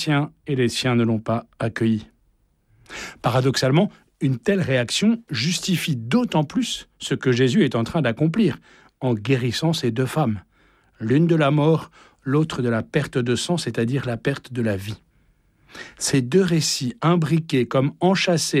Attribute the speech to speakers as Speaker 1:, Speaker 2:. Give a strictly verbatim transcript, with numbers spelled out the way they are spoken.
Speaker 1: siens et les siens ne l'ont pas accueilli. Paradoxalement, une telle réaction justifie d'autant plus ce que Jésus est en train d'accomplir en guérissant ces deux femmes, l'une de la mort, l'autre de la perte de sang, c'est-à-dire la perte de la vie. Ces deux récits imbriqués comme enchâssés